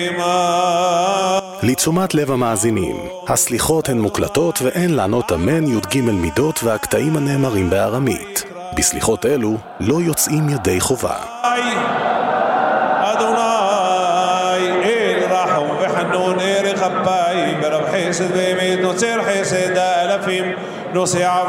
לתשומת לב המאזינים, הסליחות הן מוקלטות ואין לענות אמן י"ג מידות והקטעים הנאמרים בארמית. בסליחות אלו לא יוצאים ידי חובה. אדוני אל רחום וחנון אל חפאי ברב חסד ואמת נוצר חסד האלפים נוסע